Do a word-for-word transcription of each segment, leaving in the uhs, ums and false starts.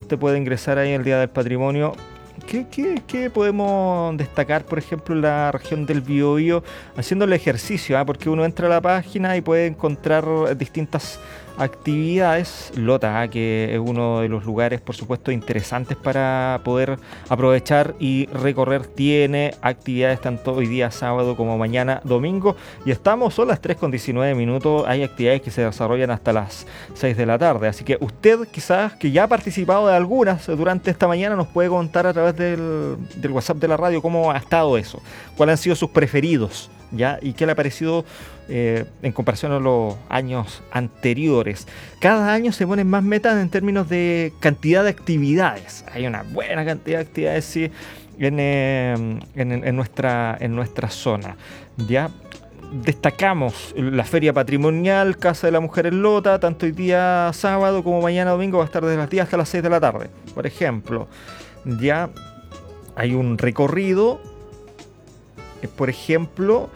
usted puede ingresar ahí el Día del Patrimonio. ¿Qué, qué, qué podemos destacar, por ejemplo, en la región del Biobío haciendo el ejercicio? ¿eh? Porque uno entra a la página y puede encontrar distintas actividades. Lota, ¿eh? Que es uno de los lugares, por supuesto, interesantes para poder aprovechar y recorrer. Tiene actividades tanto hoy día sábado como mañana domingo. Y estamos, son las tres con diecinueve minutos. Hay actividades que se desarrollan hasta las seis de la tarde. Así que usted, quizás, que ya ha participado de algunas durante esta mañana, nos puede contar a través del, del WhatsApp de la radio cómo ha estado eso. ¿Cuáles han sido sus preferidos? ¿Ya? ¿Y qué le ha parecido eh, en comparación a los años anteriores? Cada año se ponen más metas en términos de cantidad de actividades. Hay una buena cantidad de actividades, sí, en, eh, en, en, nuestra, en nuestra zona. ¿Ya? Destacamos la Feria Patrimonial Casa de la Mujer en Lota, tanto hoy día sábado como mañana domingo, va a estar desde las diez hasta las seis de la tarde, por ejemplo. Ya hay un recorrido, por ejemplo,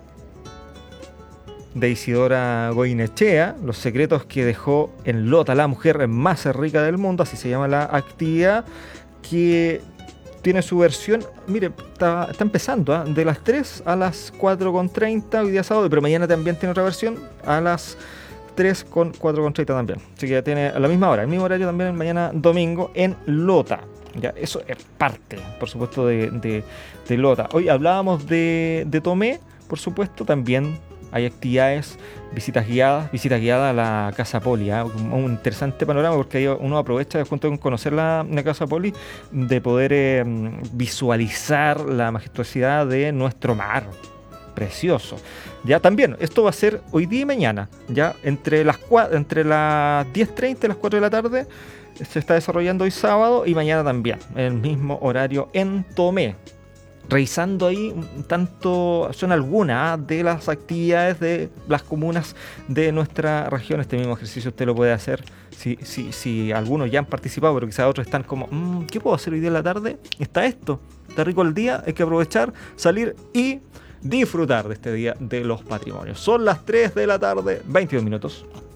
de Isidora Goinechea, los secretos que dejó en Lota la mujer más rica del mundo, así se llama la actividad, que tiene su versión, mire, está, está empezando, ¿eh? de las tres a las cuatro con treinta hoy día sábado, pero mañana también tiene otra versión a las tres con cuatro con treinta también, así que ya tiene a la misma hora, el mismo horario también mañana domingo en Lota. Ya, eso es parte, por supuesto, de, de, de Lota. Hoy hablábamos de, de Tomé, por supuesto, también hay actividades, visitas guiadas, visitas guiadas a la Casa Poli, ¿eh? un, un interesante panorama porque ahí uno aprovecha, junto con conocer la, la Casa Poli, de poder eh, visualizar la majestuosidad de nuestro mar. Precioso. Ya también, esto va a ser hoy día y mañana, ya entre las, entre las diez treinta y las cuatro de la tarde. Se está desarrollando hoy sábado y mañana también, en el mismo horario en Tomé. Revisando ahí un tanto, son algunas ¿eh? de las actividades de las comunas de nuestra región. Este mismo ejercicio usted lo puede hacer si, si, si algunos ya han participado, pero quizás otros están como, mmm, ¿qué puedo hacer hoy día en la tarde? Está esto, está rico el día, hay que aprovechar, salir y disfrutar de este Día de los Patrimonios. Son las tres de la tarde, veintidós minutos.